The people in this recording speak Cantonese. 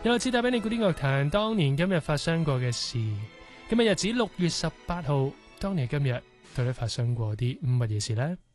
又次帶俾你古典樂壇當年今日發生過嘅事。今日日子6月18號，當年今日到底發生過啲乜嘢事呢？